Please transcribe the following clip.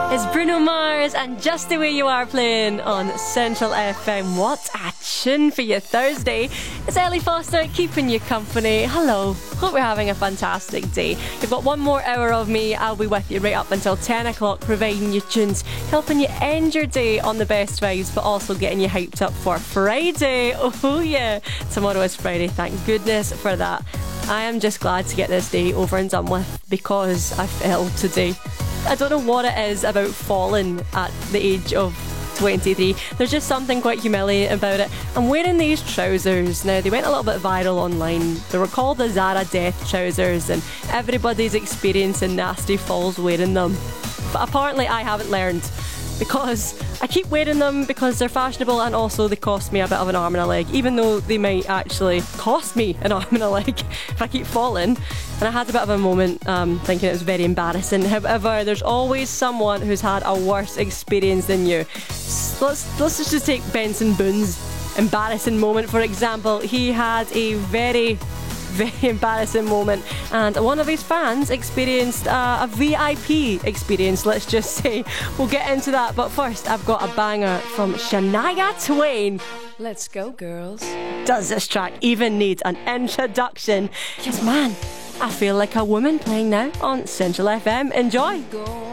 It's Bruno Mars and Just the Way You Are playing on Central FM. What a tune for your Thursday. It's Ellie Foster keeping you company. Hello, hope you're having a fantastic day. You've got one more hour of me. I'll be with you right up until 10 o'clock, providing you tunes, helping you end your day on the best vibes, but also getting you hyped up for Friday. Oh yeah, tomorrow is Friday, thank goodness for that. I am just glad to get this day over and done with because I fell today. I don't know what it is about falling at the age of 23. There's just something quite humiliating about it. I'm wearing these trousers. Now, they went a little bit viral online. They were called the Zara Death trousers, and everybody's experiencing nasty falls wearing them. But apparently I haven't learned, because I keep wearing them because they're fashionable, and also they cost me a bit of an arm and a leg, even though they might actually cost me an arm and a leg if I keep falling. And I had a bit of a moment thinking it was very embarrassing. However, there's always someone who's had a worse experience than you. Let's just take Benson Boone's embarrassing moment, for example. He had a very embarrassing moment, and one of his fans experienced a VIP experience, let's just say. We'll get into that, but first I've got a banger from Shania Twain. Let's go, girls. Does this track even need an introduction? Yes, man, I feel like a woman playing now on Central FM. Enjoy.